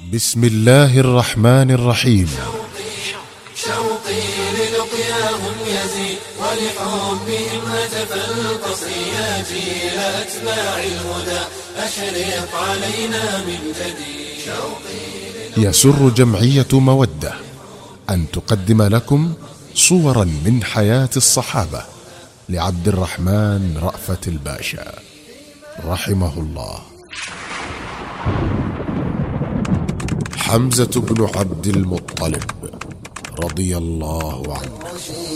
بسم الله الرحمن الرحيم. شوقي للقياهم يزيد ولحبهم هتف القصر يا جيل أتباع الهدى أشرق علينا من جديد. يسر جمعية مودة أن تقدم لكم صورا من حياة الصحابة لعبد الرحمن رأفت الباشا رحمه الله. حمزة بن عبد المطلب رضي الله عنه.